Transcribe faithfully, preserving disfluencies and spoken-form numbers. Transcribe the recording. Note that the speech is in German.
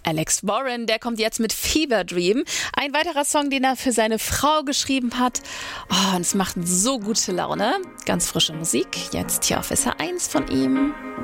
Alex Warren, der kommt jetzt mit Fever Dream. Ein weiterer Song, den er für seine Frau geschrieben hat. Oh, und es macht so gute Laune. Ganz frische Musik. Jetzt hier auf S R eins von ihm.